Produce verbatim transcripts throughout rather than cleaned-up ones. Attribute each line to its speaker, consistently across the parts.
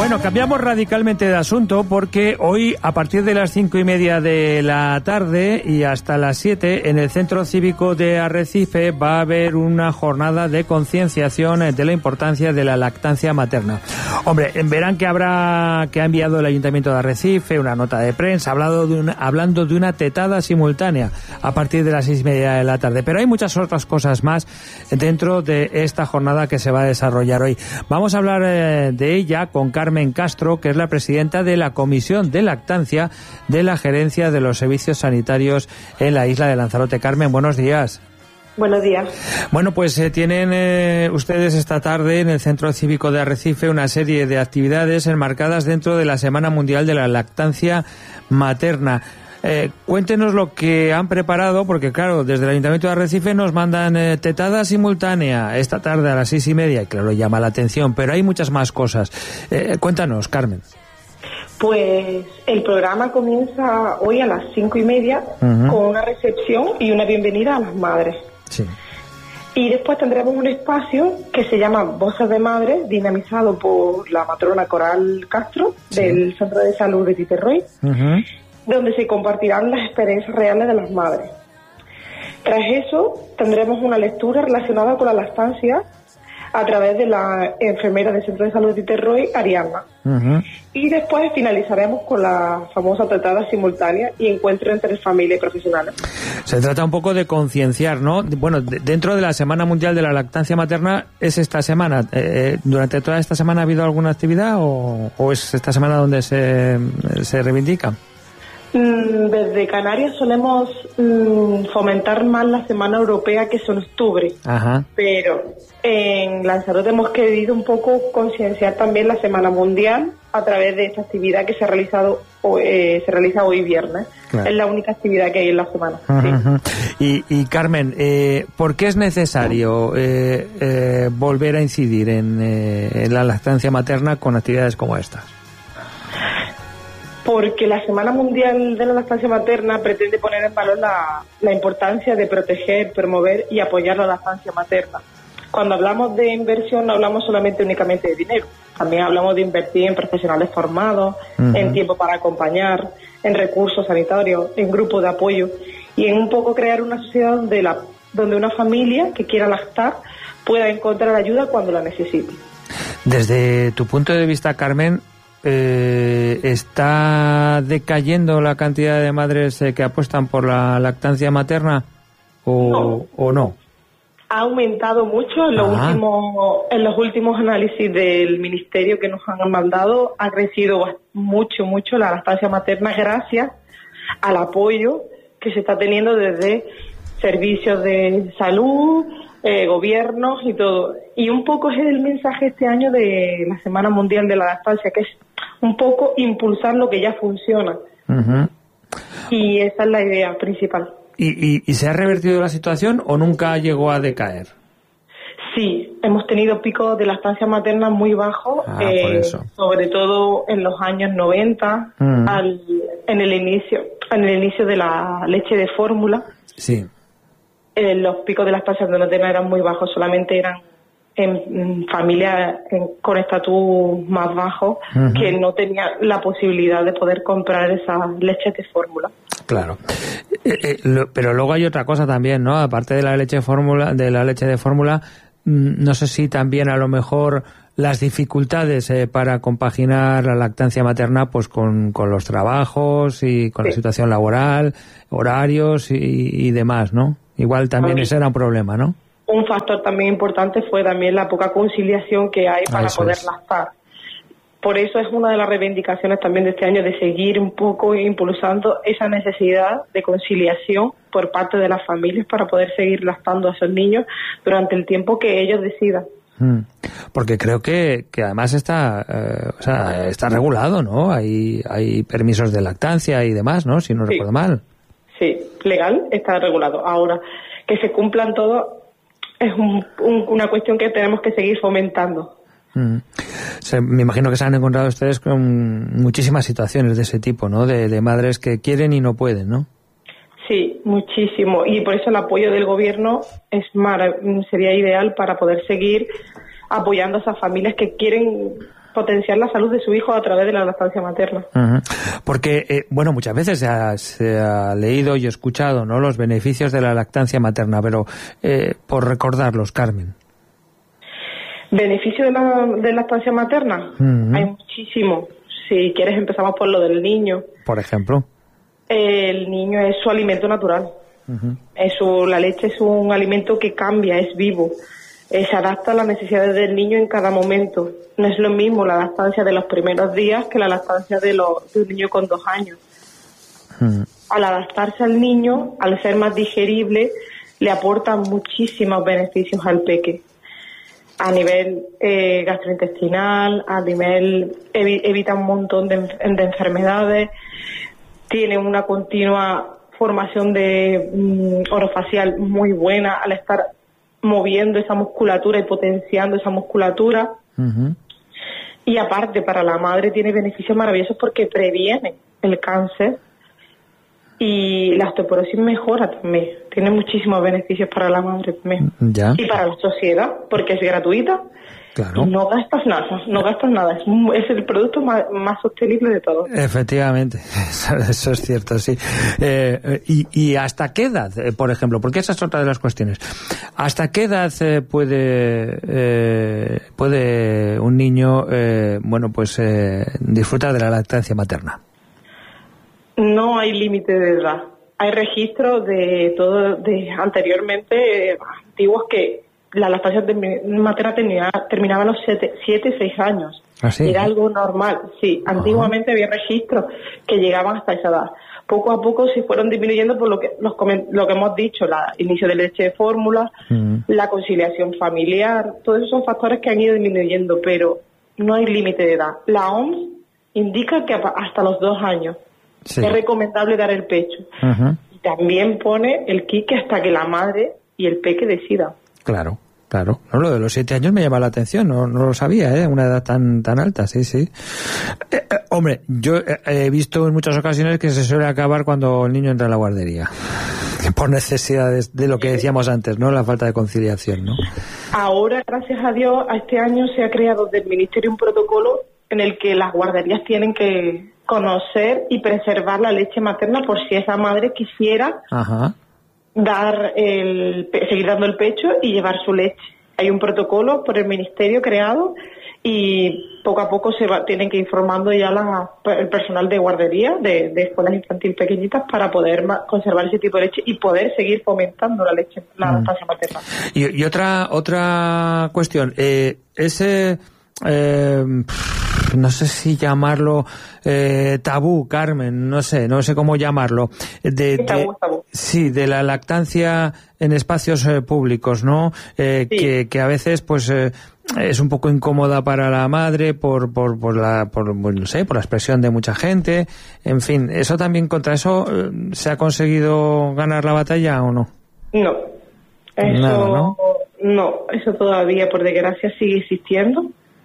Speaker 1: Bueno, cambiamos radicalmente de asunto porque hoy, a partir de las cinco y media de la tarde y hasta las siete, en el Centro Cívico de Arrecife va a haber una jornada de concienciación de la importancia de la lactancia materna. Hombre, verán que habrá que ha enviado el Ayuntamiento de Arrecife una nota de prensa hablado de una, hablando de una tetada simultánea a partir de las seis y media de la tarde. Pero hay muchas otras cosas más dentro de esta jornada que se va a desarrollar hoy. Vamos a hablar eh, de ella con Carmen Castro, que es la presidenta de la Comisión de Lactancia de la Gerencia de los Servicios Sanitarios en la isla de Lanzarote. Carmen, buenos días.
Speaker 2: Buenos días.
Speaker 1: Bueno, pues eh, tienen eh, ustedes esta tarde en el Centro Cívico de Arrecife una serie de actividades enmarcadas dentro de la Semana Mundial de la Lactancia Materna. Eh, cuéntenos lo que han preparado, porque claro, desde el Ayuntamiento de Arrecife nos mandan eh, tetada simultánea esta tarde a las seis y media, y claro, llama la atención, pero hay muchas más cosas. Eh, cuéntanos, Carmen.
Speaker 2: Pues el programa comienza hoy a las cinco y media uh-huh. con una recepción y una bienvenida a las madres.
Speaker 1: Sí.
Speaker 2: Y después tendremos un espacio que se llama Voces de Madres, dinamizado por la matrona Coral Castro, sí. del Centro de Salud de Titerroy, uh-huh. donde se compartirán las experiencias reales de las madres. Tras eso, tendremos una lectura relacionada con la lactancia a través de la enfermera del Centro de Salud de Titerroy, Ariadna. Uh-huh. Y después finalizaremos con la famosa tetada simultánea y encuentro entre familia y profesionales.
Speaker 1: Se trata un poco de concienciar, ¿no? Bueno, de, dentro de la Semana Mundial de la Lactancia Materna es esta semana. Eh, ¿Durante toda esta semana ha habido alguna actividad o, o es esta semana donde se, se reivindica?
Speaker 2: Desde Canarias solemos mm, fomentar más la Semana Europea, que es en octubre. Ajá. Pero en Lanzarote hemos querido un poco concienciar también la Semana Mundial a través de esta actividad que se ha realizado eh, se realiza hoy viernes. Claro. Es la única actividad que hay en la semana.
Speaker 1: Ajá, sí. y, y Carmen, eh, ¿por qué es necesario eh, eh, volver a incidir en, eh, en la lactancia materna con actividades como estas?
Speaker 2: Porque la Semana Mundial de la Lactancia Materna pretende poner en valor la, la importancia de proteger, promover y apoyar la lactancia materna. Cuando hablamos de inversión no hablamos solamente únicamente de dinero, también hablamos de invertir en profesionales formados, uh-huh. en tiempo para acompañar, en recursos sanitarios, en grupos de apoyo y en un poco crear una sociedad donde, la, donde una familia que quiera lactar pueda encontrar ayuda cuando la necesite.
Speaker 1: Desde tu punto de vista, Carmen, Eh, ¿está decayendo la cantidad de madres eh, que apuestan por la lactancia materna o no? O no?
Speaker 2: Ha aumentado mucho en los, últimos, en los últimos análisis del Ministerio que nos han mandado. Ha crecido mucho, mucho la lactancia materna gracias al apoyo que se está teniendo desde servicios de salud, eh, gobiernos y todo. Y un poco es el mensaje este año de la Semana Mundial de la Lactancia, que es un poco impulsar lo que ya funciona. Uh-huh. Y esa es la idea principal.
Speaker 1: ¿Y, y, ¿Y se ha revertido la situación o nunca llegó a decaer?
Speaker 2: Sí, hemos tenido picos de lactancia materna muy bajos,
Speaker 1: ah,
Speaker 2: eh,
Speaker 1: por eso.
Speaker 2: sobre todo en los años noventa, uh-huh. al, en el inicio en el inicio de la leche de fórmula.
Speaker 1: Sí.
Speaker 2: Eh, los picos de lactancia materna eran muy bajos, solamente eran en familias con estatus más bajo, uh-huh. que no tenían la posibilidad de poder comprar esas leches de fórmula.
Speaker 1: Claro, eh, eh, lo, pero luego hay otra cosa también, ¿no? Aparte de la leche fórmula, de la leche de fórmula, mmm, no sé si también a lo mejor las dificultades eh, para compaginar la lactancia materna, pues con, con los trabajos y con sí. la situación laboral, horarios y, y demás, ¿no? Igual también ese era un problema, ¿no?
Speaker 2: Un factor también importante fue también la poca conciliación que hay para
Speaker 1: eso
Speaker 2: poder
Speaker 1: es.
Speaker 2: lactar. Por eso es una de las reivindicaciones también de este año, de seguir un poco impulsando esa necesidad de conciliación por parte de las familias para poder seguir lactando a esos niños durante el tiempo que ellos decidan.
Speaker 1: Porque creo que, que además está eh, o sea, está regulado, ¿no? Hay, hay permisos de lactancia y demás, ¿no? Si no
Speaker 2: sí.
Speaker 1: recuerdo mal.
Speaker 2: Sí, legal, está regulado. Ahora, que se cumplan todos es un, un, una cuestión que tenemos que seguir fomentando.
Speaker 1: Mm. Se, me imagino que se han encontrado ustedes con muchísimas situaciones de ese tipo, ¿no? De, de madres que quieren y no pueden, ¿no?
Speaker 2: Sí, muchísimo. Y por eso el apoyo del gobierno es marav- sería ideal para poder seguir apoyando a esas familias que quieren potenciar la salud de su hijo a través de la lactancia materna.
Speaker 1: Uh-huh. Porque, eh, bueno, muchas veces se ha, se ha leído y escuchado, ¿no?, los beneficios de la lactancia materna, pero eh, por recordarlos, Carmen.
Speaker 2: ¿Beneficio de la de lactancia materna? Uh-huh. Hay muchísimo. Si quieres empezamos por lo del niño.
Speaker 1: Por ejemplo.
Speaker 2: El niño es su alimento natural. Uh-huh. Es su, la leche es un alimento que cambia, es vivo. Eh, se adapta a las necesidades del niño en cada momento. No es lo mismo la lactancia de los primeros días que la lactancia de, lo, de un niño con dos años. Uh-huh. Al adaptarse al niño, al ser más digerible, le aporta muchísimos beneficios al peque. A nivel eh, gastrointestinal, a nivel evi- evita un montón de, de enfermedades, tiene una continua formación de um, orofacial muy buena al estar moviendo esa musculatura y potenciando esa musculatura. Uh-huh. Y aparte, para la madre tiene beneficios maravillosos porque previene el cáncer y la osteoporosis mejora también. Tiene muchísimos beneficios para la madre también.
Speaker 1: Ya.
Speaker 2: Y para la sociedad, porque es gratuita.
Speaker 1: Claro.
Speaker 2: Y no gastas nada, no gastas nada. Es, es el producto más, más sostenible de todos.
Speaker 1: Efectivamente, eso, eso es cierto, sí. Eh, y, ¿Y hasta qué edad, eh, por ejemplo? Porque esa es otra de las cuestiones. ¿Hasta qué edad eh, puede eh, puede un niño, eh, bueno, pues eh, disfrutar de la lactancia materna?
Speaker 2: No hay límite de edad. Hay registros de todo, de anteriormente eh, antiguos que la lactancia materna terminaba, terminaba a los siete, seis años.
Speaker 1: ¿Ah, sí?
Speaker 2: Era algo normal, sí. Antiguamente había registros que llegaban hasta esa edad. Poco a poco se fueron disminuyendo por lo que los, lo que hemos dicho, el inicio de leche de fórmula, uh-huh. la conciliación familiar, todos esos son factores que han ido disminuyendo, pero no hay límite de edad. La O M S indica que hasta los dos años sí. es recomendable dar el pecho. Uh-huh. Y también pone el quique hasta que la madre y el peque decidan.
Speaker 1: Claro, claro. No, lo de los siete años me llama la atención, no, no lo sabía, ¿eh? Una edad tan tan alta, sí, sí. Eh, eh, hombre, yo eh, he visto en muchas ocasiones que se suele acabar cuando el niño entra a la guardería. Por necesidades de lo que decíamos antes, ¿no? La falta de conciliación, ¿no?
Speaker 2: Ahora, gracias a Dios, a este año se ha creado del Ministerio un protocolo en el que las guarderías tienen que conocer y preservar la leche materna por si esa madre quisiera... Ajá. dar el seguir dando el pecho y llevar su leche. Hay un protocolo por el ministerio creado y poco a poco se va, tienen que ir formando ya la, el personal de guardería, de, de escuelas infantil pequeñitas para poder ma, conservar ese tipo de leche y poder seguir fomentando la leche, la lactancia mm. materna.
Speaker 1: Y, y otra otra cuestión, eh, ese eh, no sé si llamarlo eh, tabú, Carmen, no sé, no sé cómo llamarlo. De,
Speaker 2: tabú,
Speaker 1: de,
Speaker 2: tabú.
Speaker 1: Sí, de la lactancia en espacios eh, públicos, ¿no? Eh, sí. que, que a veces, pues, eh, es un poco incómoda para la madre por, por, por la, por, no sé, por la expresión de mucha gente. En fin, eso también, contra eso, eh, ¿se ha conseguido ganar la batalla o no?
Speaker 2: No. Eso,
Speaker 1: Nada, ¿no?
Speaker 2: No, eso todavía, por desgracia, sigue existiendo.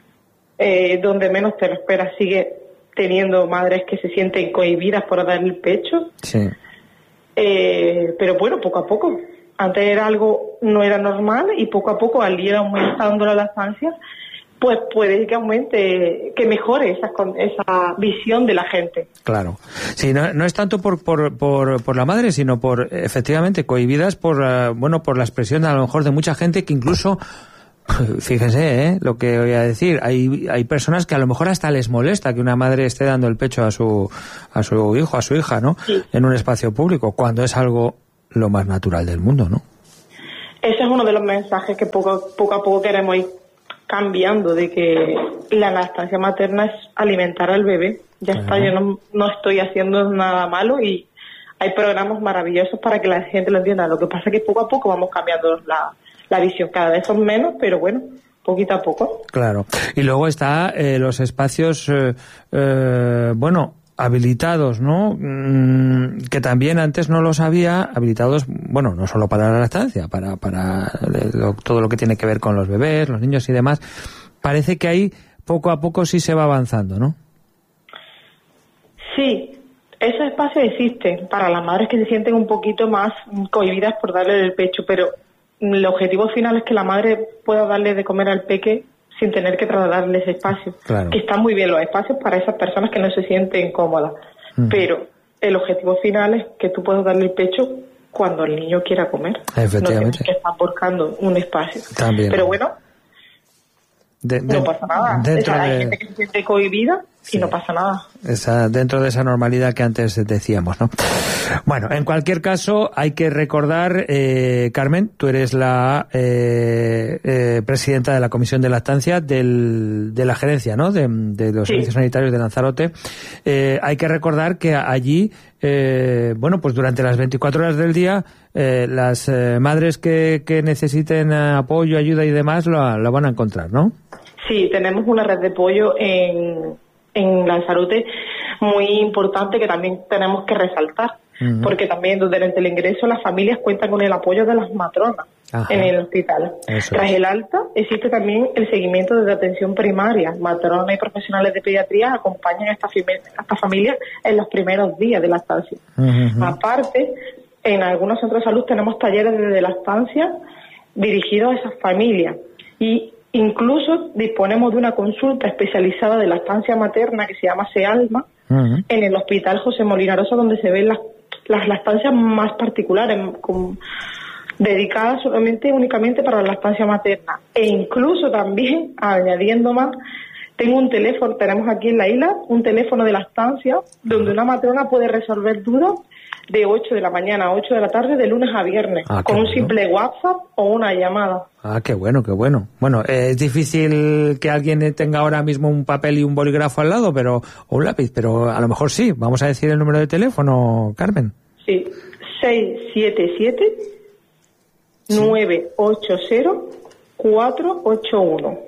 Speaker 2: Eh, donde menos te lo esperas, sigue teniendo madres que se sienten cohibidas por dar el pecho.
Speaker 1: Sí.
Speaker 2: Eh, pero bueno, poco a poco. Antes era algo, no era normal y poco a poco, al ir aumentando la lactancia, pues puede que aumente, que mejore esa, esa visión de la gente.
Speaker 1: Claro. Sí, no, no es tanto por, por, por, por la madre, sino por, efectivamente, cohibidas por, uh, bueno, por la expresión a lo mejor de mucha gente que incluso... Fíjense, ¿eh? Lo que voy a decir. Hay hay personas que a lo mejor hasta les molesta que una madre esté dando el pecho a su a su hijo, a su hija, ¿no?
Speaker 2: Sí.
Speaker 1: En un espacio público, cuando es algo lo más natural del mundo, ¿no?
Speaker 2: Ese es uno de los mensajes que poco, poco a poco queremos ir cambiando, de que la lactancia materna es alimentar al bebé. Ya uh-huh. está, yo no, no estoy haciendo nada malo y hay programas maravillosos para que la gente lo entienda. Lo que pasa es que poco a poco vamos cambiando la la visión, cada vez son menos, pero bueno, poquito a poco.
Speaker 1: Claro. Y luego está eh, los espacios, eh, eh, bueno, habilitados, ¿no? Mm, que también antes no los había, habilitados, bueno, no solo para la lactancia, para, para lo, todo lo que tiene que ver con los bebés, los niños y demás. Parece que ahí poco a poco sí se va avanzando, ¿no?
Speaker 2: Sí, esos espacios existen para las madres que se sienten un poquito más cohibidas por darle el pecho, pero el objetivo final es que la madre pueda darle de comer al peque sin tener que trasladarles espacio.
Speaker 1: Claro.
Speaker 2: Que están muy bien los espacios para esas personas que no se sienten cómodas. Uh-huh. Pero el objetivo final es que tú puedas darle el pecho cuando el niño quiera comer.
Speaker 1: Efectivamente.
Speaker 2: No tienes que estar buscando un espacio.
Speaker 1: También.
Speaker 2: Pero bueno, de, de, no pasa nada.
Speaker 1: Dentro
Speaker 2: o sea, hay
Speaker 1: de...
Speaker 2: gente que se siente cohibida y sí. no pasa nada.
Speaker 1: Esa, dentro de esa normalidad que antes decíamos, ¿no? Bueno, en cualquier caso, hay que recordar, eh, Carmen, tú eres la eh, eh, presidenta de la Comisión de Lactancia del, de la gerencia, ¿no? De, de los sí. servicios sanitarios de Lanzarote. Eh, hay que recordar que allí, eh, bueno, pues durante las veinticuatro horas del día, eh, las eh, madres que, que necesiten apoyo, ayuda y demás, lo, lo van a encontrar, ¿no?
Speaker 2: Sí, tenemos una red de apoyo en, en Lanzarote muy importante que también tenemos que resaltar, uh-huh. porque también durante el ingreso las familias cuentan con el apoyo de las matronas Ajá. en el hospital. Eso Tras es. el alta existe también el seguimiento de atención primaria. Matronas y profesionales de pediatría acompañan a esta, a esta familia en los primeros días de lactancia. Uh-huh. Aparte, en algunos centros de salud tenemos talleres de lactancia dirigidos a esas familias y incluso disponemos de una consulta especializada de lactancia materna que se llama SEALMA uh-huh. en el Hospital José Molinarosa, donde se ven las, las lactancias más particulares, con, dedicadas solamente únicamente para la lactancia materna. E incluso también, añadiendo más, tengo un teléfono, tenemos aquí en la isla, un teléfono de lactancia donde una matrona puede resolver dudas de ocho de la mañana a ocho de la tarde, de lunes a viernes, ah, con bueno. un simple WhatsApp o una llamada.
Speaker 1: Ah, qué bueno, qué bueno. Bueno, eh, es difícil que alguien tenga ahora mismo un papel y un bolígrafo al lado, pero o un lápiz, pero a lo mejor sí. Vamos a decir el número de teléfono, Carmen.
Speaker 2: Sí, seis siete siete, nueve ocho cero, cuatro ocho uno.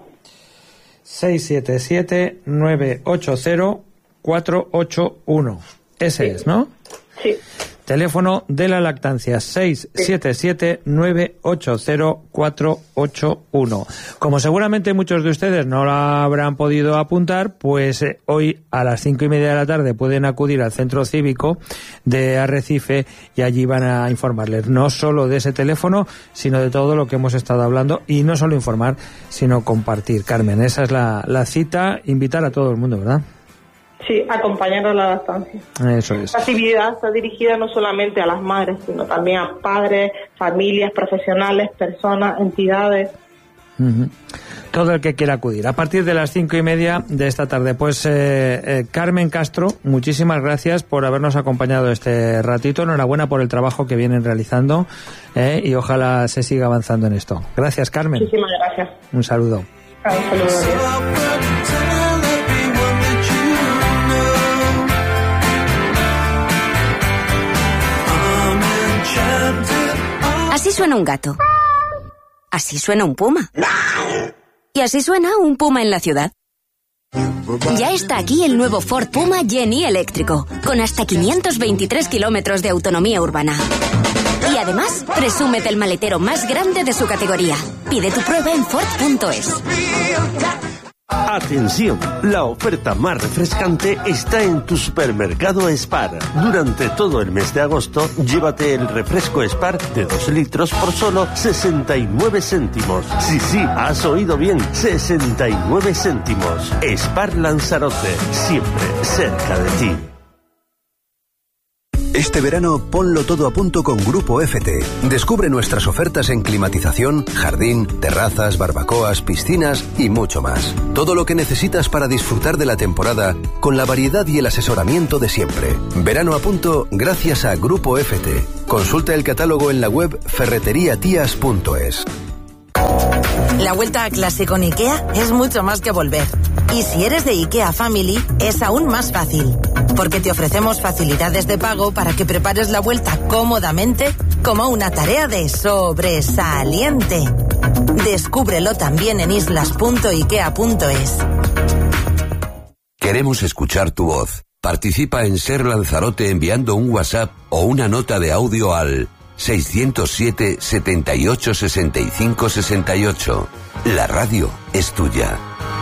Speaker 1: seis siete siete, nueve ocho cero, cuatro ocho uno. Ese sí. es, ¿no?
Speaker 2: Sí.
Speaker 1: Teléfono de la lactancia, seis siete siete, nueve ocho cero, cuatro ocho uno. Como seguramente muchos de ustedes no lo habrán podido apuntar, pues eh, hoy a las cinco y media de la tarde pueden acudir al centro cívico de Arrecife y allí van a informarles no solo de ese teléfono, sino de todo lo que hemos estado hablando, y no solo informar, sino compartir. Carmen, esa es la, la cita, invitar a todo el mundo, ¿verdad?
Speaker 2: Sí, acompañar a la lactancia.
Speaker 1: Eso es.
Speaker 2: La actividad está dirigida no solamente a las madres, sino también a padres, familias, profesionales, personas, entidades.
Speaker 1: Uh-huh. Todo el que quiera acudir. A partir de las cinco y media de esta tarde. Pues eh, eh, Carmen Castro, muchísimas gracias por habernos acompañado este ratito. Enhorabuena por el trabajo que vienen realizando eh, y ojalá se siga avanzando en esto. Gracias, Carmen.
Speaker 2: Muchísimas gracias.
Speaker 1: Un saludo.
Speaker 2: Un saludo.
Speaker 3: Así suena un gato. Así suena un puma. Y así suena un puma en la ciudad. Ya está aquí el nuevo Ford Puma Jenny eléctrico, con hasta quinientos veintitrés kilómetros de autonomía urbana. Y además, presume del maletero más grande de su categoría. Pide tu prueba en Ford punto es.
Speaker 4: Atención, la oferta más refrescante está en tu supermercado Spar. Durante todo el mes de agosto, llévate el refresco Spar de dos litros por solo sesenta y nueve céntimos. Sí, sí, has oído bien, sesenta y nueve céntimos. Spar Lanzarote, siempre cerca de ti.
Speaker 5: Este verano ponlo todo a punto con Grupo F T. Descubre nuestras ofertas en climatización, jardín, terrazas, barbacoas, piscinas y mucho más. Todo lo que necesitas para disfrutar de la temporada con la variedad y el asesoramiento de siempre. Verano a punto gracias a Grupo F T. Consulta el catálogo en la web ferretería tías punto es.
Speaker 6: La vuelta a clase con IKEA es mucho más que volver. Y si eres de IKEA Family, es aún más fácil. Porque te ofrecemos facilidades de pago para que prepares la vuelta cómodamente como una tarea de sobresaliente. Descúbrelo también en islas punto ikea punto es.
Speaker 7: Queremos escuchar tu voz. Participa en Ser Lanzarote enviando un WhatsApp o una nota de audio al seiscientos siete, setenta y ocho, sesenta y cinco, sesenta y ocho. La radio es tuya.